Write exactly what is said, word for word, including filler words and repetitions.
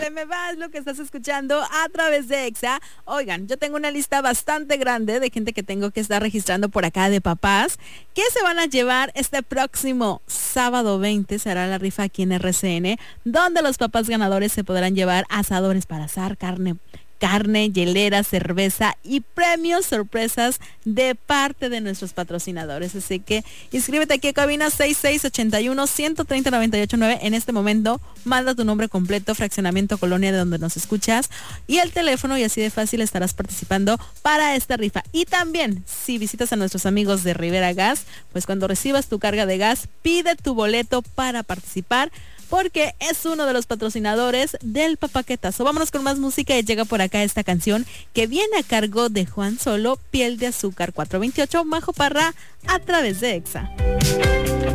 Te me vas, lo que estás escuchando a través de Exa. Oigan, yo tengo una lista bastante grande de gente que tengo que estar registrando por acá de papás que se van a llevar este próximo sábado veinte. Será la rifa aquí en R C N, donde los papás ganadores se podrán llevar asadores para asar carne. carne, hielera, cerveza y premios sorpresas de parte de nuestros patrocinadores. Así que inscríbete aquí a cabina seis seis ocho uno, uno tres cero, nueve ocho nueve. En este momento, manda tu nombre completo, fraccionamiento, colonia de donde nos escuchas y el teléfono, y así de fácil estarás participando para esta rifa. Y también, si visitas a nuestros amigos de Rivera Gas, pues cuando recibas tu carga de gas, pide tu boleto para participar, porque es uno de los patrocinadores del Papaquetazo. Vámonos con más música y llega por acá esta canción que viene a cargo de Juan Solo, Piel de Azúcar cuatrocientos veintiocho, Majo Parra, a través de Exa.